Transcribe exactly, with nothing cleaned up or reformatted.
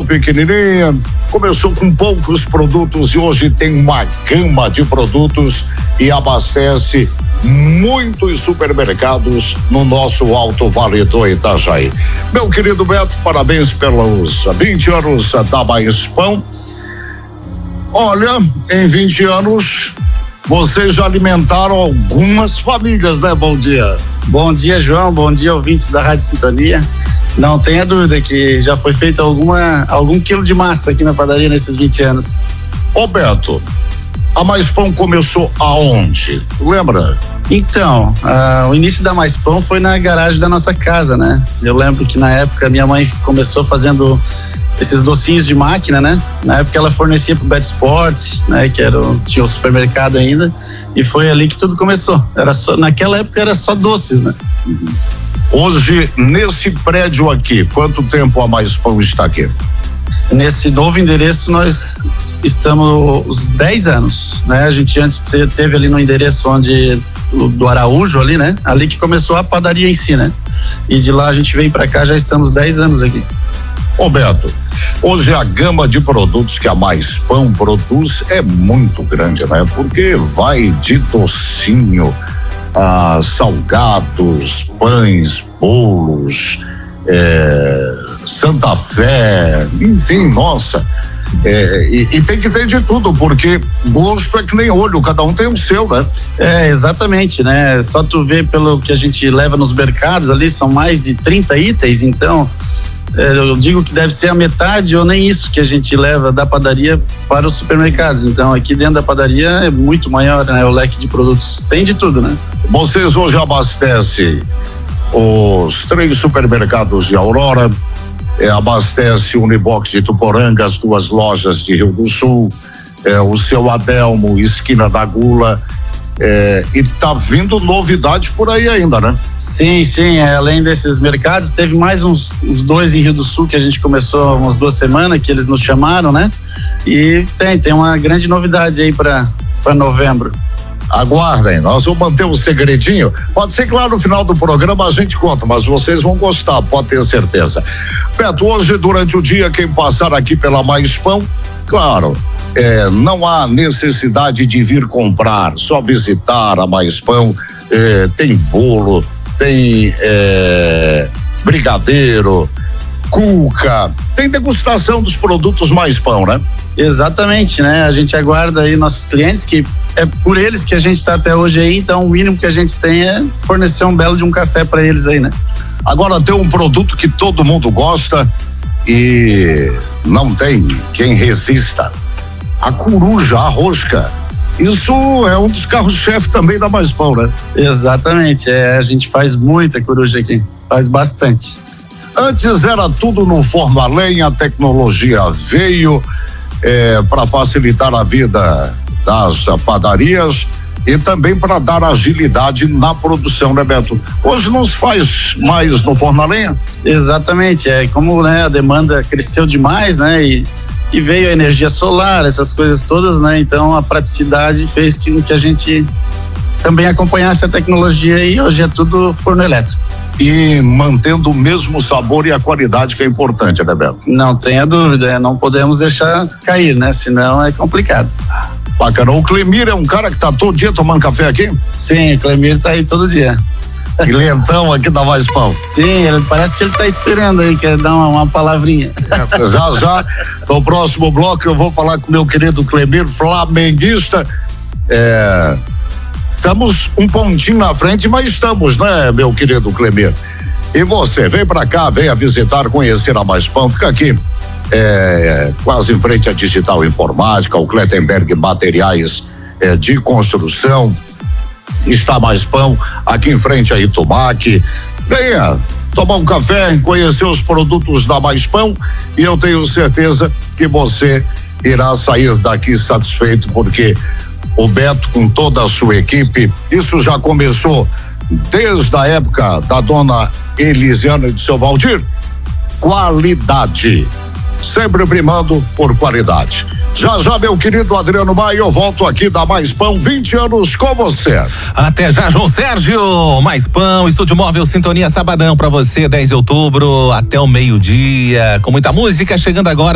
pequenininha, começou com poucos produtos e hoje tem uma gama de produtos e abastece muitos supermercados no nosso Alto Vale do Itajaí. Meu querido Beto, parabéns pelos vinte anos da Mais Pão. Olha, em vinte anos vocês já alimentaram algumas famílias, né? Bom dia. Bom dia, João. Bom dia, ouvintes da Rádio Sintonia. Não tenha dúvida que já foi feito alguma, algum quilo de massa aqui na padaria nesses vinte anos. Ô Beto, a Mais Pão começou aonde? Lembra? Então, uh, o início da Mais Pão foi na garagem da nossa casa, né? Eu lembro que na época minha mãe começou fazendo esses docinhos de máquina, né? Na época ela fornecia pro Beto Sport, né? Que era, tinha o supermercado ainda, e foi ali que tudo começou. Era só, naquela época era só doces, né? Hoje, nesse prédio aqui, quanto tempo a Mais Pão está aqui? Nesse novo endereço nós estamos dez anos, né? A gente antes teve ali no endereço onde do Araújo ali, né? Ali que começou a padaria em si, né? E de lá a gente veio para cá, já estamos dez anos aqui. Ô Beto, hoje a gama de produtos que a Mais Pão produz é muito grande, né? Porque vai de docinho a salgados, pães, bolos, é, Santa Fé, enfim, nossa. É, e, e tem que ter de tudo, porque gosto é que nem olho, cada um tem o seu, né? É, exatamente, né? Só tu vê pelo que a gente leva nos mercados ali, são mais de trinta itens, então eu digo que deve ser a metade ou nem isso que a gente leva da padaria para os supermercados. Então aqui dentro da padaria é muito maior, né? O leque de produtos tem de tudo, né? Vocês hoje abastecem os três supermercados de Aurora, é, abastece o Unibox de Tuporanga, as duas lojas de Rio do Sul, é, o seu Adelmo, esquina da Gula. É, e tá vindo novidade por aí ainda, né? Sim, sim, é, além desses mercados, teve mais uns, uns dois em Rio do Sul que a gente começou há umas duas semanas, que eles nos chamaram, né? E tem, tem uma grande novidade aí para para novembro. Aguardem, nós vamos manter um segredinho. Pode ser que lá no final do programa a gente conta, mas vocês vão gostar, pode ter certeza. Beto, hoje durante o dia, quem passar aqui pela Mais Pão, claro, É, não há necessidade de vir comprar, só visitar a Mais Pão. É, tem bolo, tem é, brigadeiro, cuca, tem degustação dos produtos Mais Pão, né? Exatamente, né? A gente aguarda aí nossos clientes, que é por eles que a gente está até hoje aí, então o mínimo que a gente tem é fornecer um belo de um café para eles aí, né? Agora tem um produto que todo mundo gosta e não tem quem resista. A coruja, a rosca, isso é um dos carros-chefe também da Mais Pão, né? Exatamente, é, a gente faz muita coruja aqui, faz bastante. Antes era tudo no forno a lenha, a tecnologia veio é, para facilitar a vida das padarias e também para dar agilidade na produção, né, Beto? Hoje não se faz mais no forno a lenha? Exatamente, é como, né, a demanda cresceu demais, né, e E veio a energia solar, essas coisas todas, né? Então a praticidade fez que, que a gente também acompanhasse a tecnologia e hoje é tudo forno elétrico. E mantendo o mesmo sabor e a qualidade que é importante, né, Beto? Não tenha dúvida, não podemos deixar cair, né? Senão é complicado. Bacana. O Clemir é um cara que tá todo dia tomando café aqui? Sim, o Clemir tá aí todo dia. E lentão aqui da Mais Pão. Sim, ele, parece que ele tá esperando aí, quer dar uma, uma palavrinha. É, já, já, no próximo bloco eu vou falar com meu querido Clemir, flamenguista. É, estamos um pontinho na frente, mas estamos, né, meu querido Clemir? E você, vem pra cá, venha visitar, conhecer a Mais Pão, fica aqui, é, quase em frente à Digital Informática, o Clettenberg Materiais é, de Construção. Está Mais Pão, aqui em frente a Itumac. Venha tomar um café, conhecer os produtos da Mais Pão e eu tenho certeza que você irá sair daqui satisfeito, porque o Beto, com toda a sua equipe, isso já começou desde a época da dona Elisiana de seu Valdir. Qualidade, sempre primando por qualidade. Já já, meu querido Adriano Maia, eu volto aqui da Mais Pão, vinte anos com você. Até já, João Sérgio. Mais Pão, Estúdio Móvel Sintonia, sabadão pra você, dez de outubro, até o meio-dia, com muita música chegando agora.